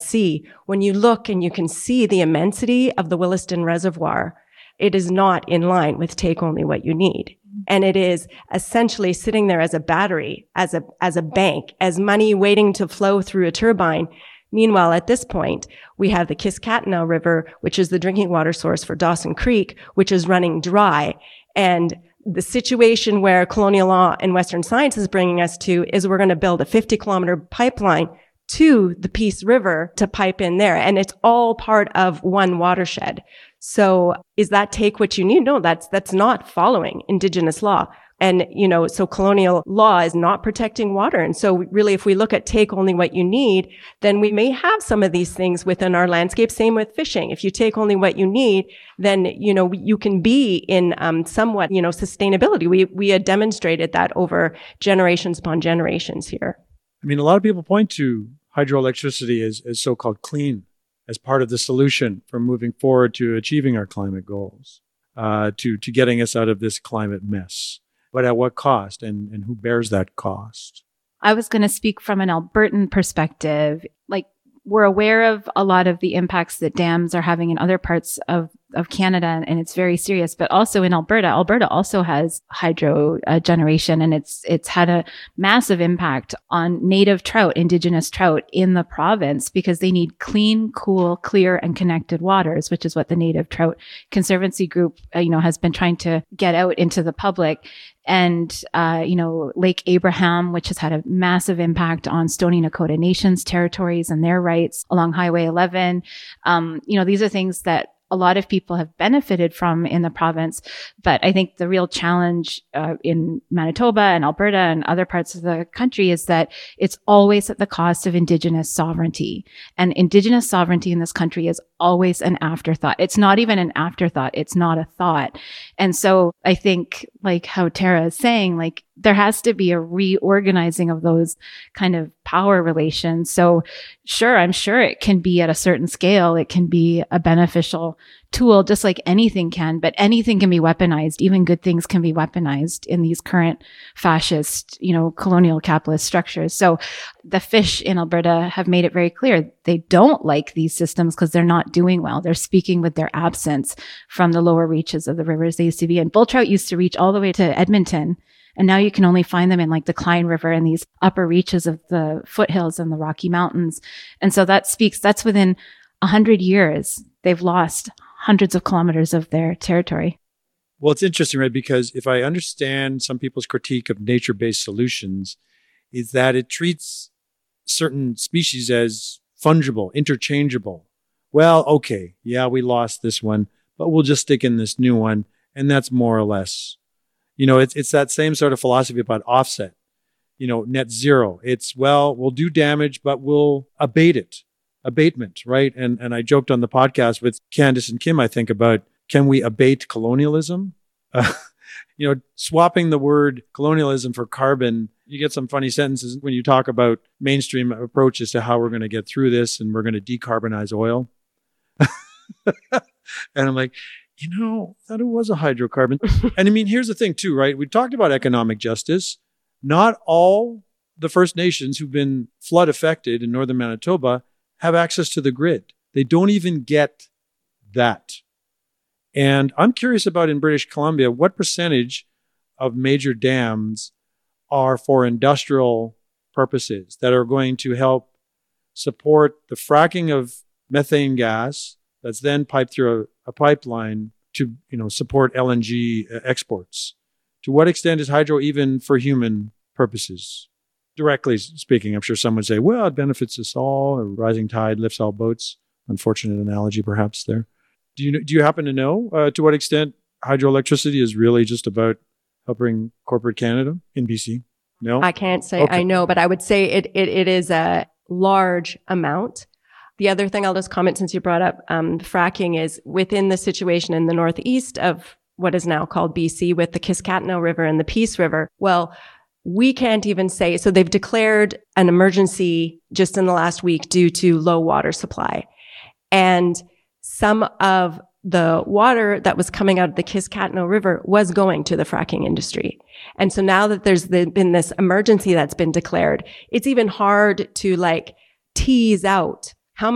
Sea, when you look and you can see the immensity of the Williston Reservoir, it is not in line with take only what you need. And it is essentially sitting there as a battery, as a bank, as money waiting to flow through a turbine. Meanwhile, at this point, we have the Kiskatna River, which is the drinking water source for Dawson Creek, which is running dry. And the situation where colonial law and Western science is bringing us to is we're going to build a 50-kilometer pipeline to the Peace River to pipe in there. And it's all part of one watershed. So is that take what you need? No, that's not following Indigenous law. And, so colonial law is not protecting water. And so really, if we look at take only what you need, then we may have some of these things within our landscape. Same with fishing. If you take only what you need, then, you can be in, somewhat, sustainability. We had demonstrated that over generations upon generations here. I mean, a lot of people point to hydroelectricity as so-called clean, as part of the solution for moving forward to achieving our climate goals, to getting us out of this climate mess. But at what cost, and who bears that cost? I was going to speak from an Albertan perspective. Like, we're aware of a lot of the impacts that dams are having in other parts of Canada, and it's very serious. But also in Alberta also has hydro generation, and it's had a massive impact on native trout, Indigenous trout in the province, because they need clean, cool, clear, and connected waters, which is what the Native Trout Conservancy Group, has been trying to get out into the public. And, Lake Abraham, which has had a massive impact on Stoney Nakoda Nations territories and their rights along Highway 11. These are things that a lot of people have benefited from in the province. But I think the real challenge in Manitoba and Alberta and other parts of the country is that it's always at the cost of Indigenous sovereignty. And Indigenous sovereignty in this country is always an afterthought. It's not even an afterthought. It's not a thought. And so I think, like how Tara is saying, like, there has to be a reorganizing of those kind of power relations. So sure, I'm sure it can be at a certain scale. It can be a beneficial tool, just like anything can, but anything can be weaponized. Even good things can be weaponized in these current fascist, colonial capitalist structures. So the fish in Alberta have made it very clear they don't like these systems because they're not doing well. They're speaking with their absence from the lower reaches of the rivers they used to be in. Bull trout used to reach all the way to Edmonton. And now you can only find them in like the Cline River and these upper reaches of the foothills and the Rocky Mountains. And so that's within 100 years, they've lost hundreds of kilometers of their territory. Well, it's interesting, right? Because if I understand some people's critique of nature-based solutions, is that it treats certain species as fungible, interchangeable. Well, okay, yeah, we lost this one, but we'll just stick in this new one. And that's more or less, it's that same sort of philosophy about offset, net zero. It's, well, we'll do damage, but we'll abatement, right? And I joked on the podcast with Candice and Kim, I think, about, can we abate colonialism? Swapping the word colonialism for carbon, you get some funny sentences when you talk about mainstream approaches to how we're going to get through this and we're going to decarbonize oil. And I'm like, that it was a hydrocarbon. And I mean, here's the thing too, right? We talked about economic justice. Not all the First Nations who've been flood affected in northern Manitoba have access to the grid. They don't even get that. And I'm curious about, in British Columbia, what percentage of major dams are for industrial purposes that are going to help support the fracking of methane gas that's then piped through a pipeline to, support LNG exports. To what extent is hydro even for human purposes? Directly speaking, I'm sure some would say, well, it benefits us all. A rising tide lifts all boats. Unfortunate analogy, perhaps, there. Do you happen to know to what extent hydroelectricity is really just about helping corporate Canada in BC? No? I can't say okay. I know, but I would say it is a large amount. The other thing I'll just comment, since you brought up fracking, is within the situation in the northeast of what is now called BC with the Kiskatna River and the Peace River. Well, we can't even say, so they've declared an emergency just in the last week due to low water supply. And some of the water that was coming out of the Kiskatna River was going to the fracking industry. And so now that there's been this emergency that's been declared, it's even hard to tease out